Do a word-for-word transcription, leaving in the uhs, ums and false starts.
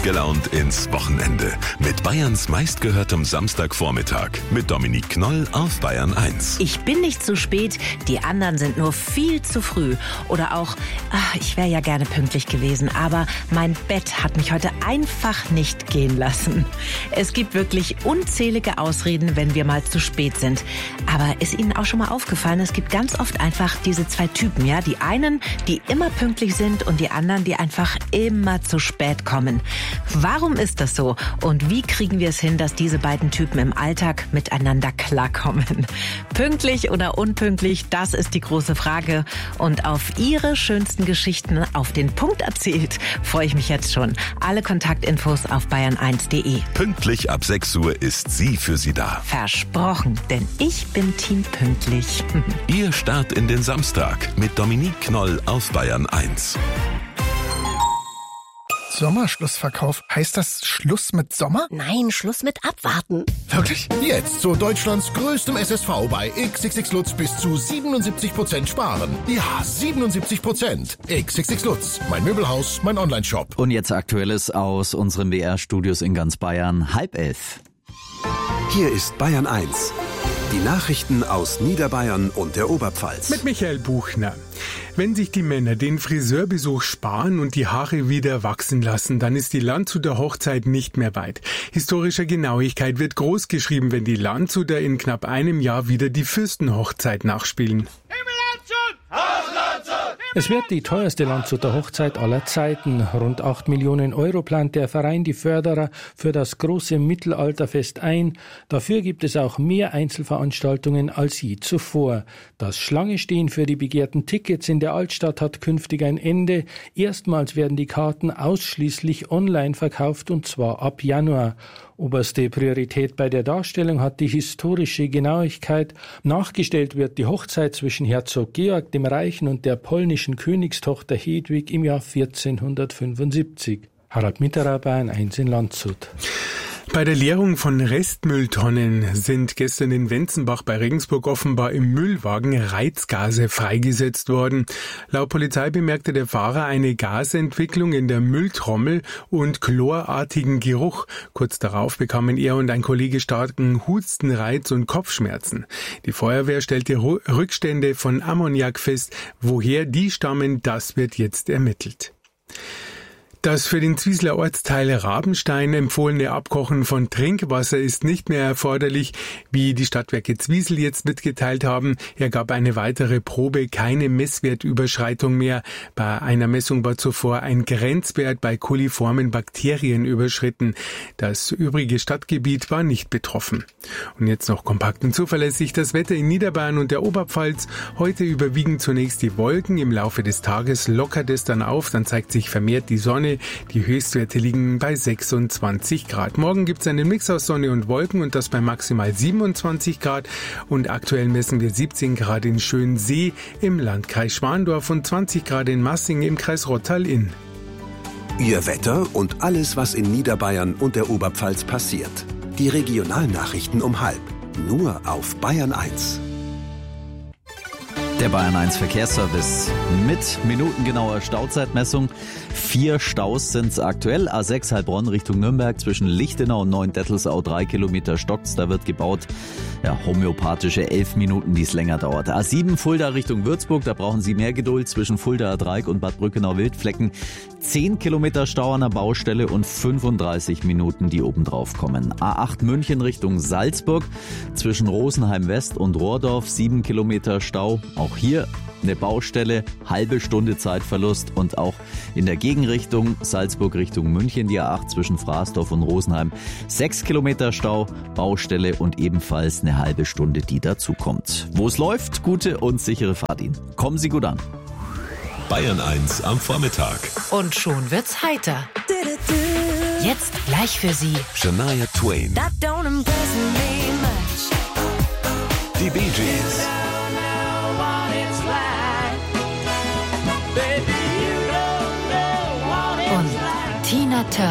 gelaunt ins Wochenende mit Bayerns meistgehörtem Samstagvormittag mit Dominique Knoll auf Bayern eins. Ich bin nicht zu spät, die anderen sind nur viel zu früh. Oder auch, ach, ich wäre ja gerne pünktlich gewesen, aber mein Bett hat mich heute einfach nicht gehen lassen. Es gibt wirklich unzählige Ausreden, wenn wir mal zu spät sind. Aber ist Ihnen auch schon mal aufgefallen, es gibt ganz oft einfach diese zwei Typen, ja? Die einen, die immer pünktlich sind und die anderen, die einfach immer zu spät kommen. Warum ist das so? Und wie kriegen wir es hin, dass diese beiden Typen im Alltag miteinander klarkommen? Pünktlich oder unpünktlich, das ist die große Frage. Und auf Ihre schönsten Geschichten auf den Punkt erzählt, freue ich mich jetzt schon. Alle Kontaktinfos auf bayern eins punkt de. Pünktlich ab sechs Uhr ist sie für Sie da. Versprochen, denn ich bin Team pünktlich. Ihr Start in den Samstag mit Dominique Knoll auf Bayern eins. Sommerschlussverkauf. Heißt das Schluss mit Sommer? Nein, Schluss mit Abwarten. Wirklich? Jetzt zu Deutschlands größtem S S V bei X X X Lutz bis zu siebenundsiebzig Prozent sparen. Ja, siebenundsiebzig Prozent. X X X Lutz, mein Möbelhaus, mein Onlineshop. Und jetzt Aktuelles aus unseren B R-Studios in ganz Bayern. Halb elf. Hier ist Bayern eins. Die Nachrichten aus Niederbayern und der Oberpfalz. Mit Michael Buchner. Wenn sich die Männer den Friseurbesuch sparen und die Haare wieder wachsen lassen, dann ist die Landshuter Hochzeit nicht mehr weit. Historischer Genauigkeit wird groß geschrieben, wenn die Landshuter in knapp einem Jahr wieder die Fürstenhochzeit nachspielen. Es wird die teuerste Landshuter Hochzeit aller Zeiten. Rund acht Millionen Euro plant der Verein die Förderer für das große Mittelalterfest ein. Dafür gibt es auch mehr Einzelveranstaltungen als je zuvor. Das Schlangestehen für die begehrten Tickets in der Altstadt hat künftig ein Ende. Erstmals werden die Karten ausschließlich online verkauft, und zwar ab Januar. Oberste Priorität bei der Darstellung hat die historische Genauigkeit. Nachgestellt wird die Hochzeit zwischen Herzog Georg dem Reichen und der polnischen Königstochter Hedwig im Jahr vierzehnhundertfünfundsiebzig. Harald Mitterer, Bayern eins in Landshut. Bei der Leerung von Restmülltonnen sind gestern in Wenzenbach bei Regensburg offenbar im Müllwagen Reizgase freigesetzt worden. Laut Polizei bemerkte der Fahrer eine Gasentwicklung in der Mülltrommel und chlorartigen Geruch. Kurz darauf bekamen er und ein Kollege starken Hustenreiz und Kopfschmerzen. Die Feuerwehr stellte Rückstände von Ammoniak fest. Woher die stammen, das wird jetzt ermittelt. Das für den Zwiesler Ortsteil Rabenstein empfohlene Abkochen von Trinkwasser ist nicht mehr erforderlich, wie die Stadtwerke Zwiesel jetzt mitgeteilt haben. Er gab eine weitere Probe keine Messwertüberschreitung mehr. Bei einer Messung war zuvor ein Grenzwert bei koliformen Bakterien überschritten. Das übrige Stadtgebiet war nicht betroffen. Und jetzt noch kompakt und zuverlässig das Wetter in Niederbayern und der Oberpfalz. Heute überwiegen zunächst die Wolken. Im Laufe des Tages lockert es dann auf. Dann zeigt sich vermehrt die Sonne. Die Höchstwerte liegen bei sechsundzwanzig Grad. Morgen gibt es einen Mix aus Sonne und Wolken und das bei maximal siebenundzwanzig Grad. Und aktuell messen wir siebzehn Grad in Schönsee im Landkreis Schwandorf und zwanzig Grad in Massing im Kreis Rottal-Inn. Ihr Wetter und alles, was in Niederbayern und der Oberpfalz passiert. Die Regionalnachrichten um halb. Nur auf Bayern eins. Der Bayern eins Verkehrsservice mit minutengenauer Stauzeitmessung. Vier Staus sind es aktuell. A sechs Heilbronn Richtung Nürnberg zwischen Lichtenau und Neuendettelsau. Drei Kilometer stockt's, da wird gebaut. Ja, homöopathische elf Minuten, die es länger dauert. A sieben Fulda Richtung Würzburg, da brauchen Sie mehr Geduld zwischen Fuldaer Dreieck und Bad Brückenau-Wildflecken. Zehn Kilometer Stau an der Baustelle und fünfunddreißig Minuten, die oben drauf kommen. A acht München Richtung Salzburg zwischen Rosenheim West und Rohrdorf. Sieben Kilometer Stau. Auch hier eine Baustelle, halbe Stunde Zeitverlust und auch in der Gegenrichtung Salzburg Richtung München die A acht zwischen Fraßdorf und Rosenheim. Sechs Kilometer Stau, Baustelle und ebenfalls eine halbe Stunde, die dazukommt. Wo es läuft, gute und sichere Fahrt Ihnen. Kommen Sie gut an. Bayern eins am Vormittag. Und schon wird's heiter. Jetzt gleich für Sie Shania Twain. That don't